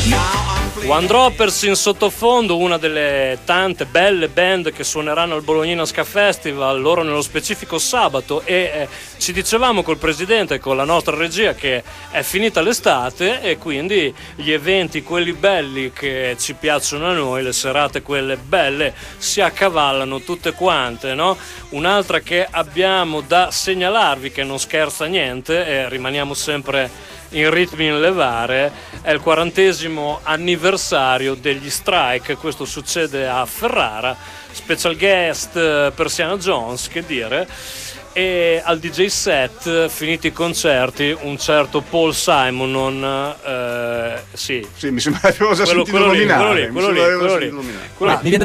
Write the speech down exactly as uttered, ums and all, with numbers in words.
One Droppers in sottofondo, una delle tante belle band che suoneranno al Bolognina Ska Festival, loro nello specifico sabato, e eh, ci dicevamo col presidente e con la nostra regia che è finita l'estate e quindi gli eventi, quelli belli che ci piacciono a noi, le serate quelle belle, si accavallano tutte quante, no? Un'altra che abbiamo da segnalarvi, che non scherza niente, e rimaniamo sempre in ritmi in levare, è il quarantesimo anniversario degli Strike. Questo succede a Ferrara, special guest Persiana Jones, che dire, e al D J set, finiti i concerti, un certo Paul Simonon, eh, sì, sì, mi sembra che avevo già quello, sentito quello lì, nominare, quello lì, quello lì, quello lì, quello lì. Ah, mi viene